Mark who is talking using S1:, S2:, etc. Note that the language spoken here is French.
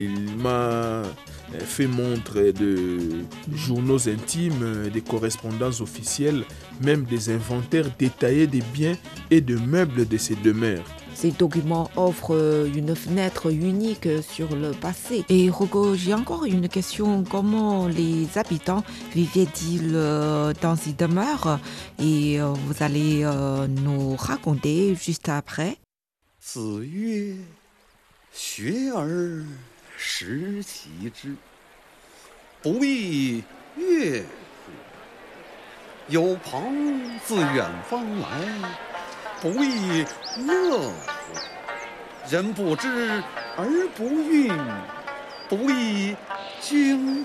S1: Il m'a fait montre de journaux intimes, des correspondances officielles, même des inventaires détaillés des biens et de meubles de ses demeures.
S2: Ces documents offrent une fenêtre unique sur le passé. Et Rocco, j'ai encore une question. Comment les habitants vivaient-ils dans ces demeures? Et vous allez nous raconter juste après.
S3: 子曰：学而时齐之，不亦乐乎？有朋自远方来，不亦乐乎？人不知而不愠，不亦惊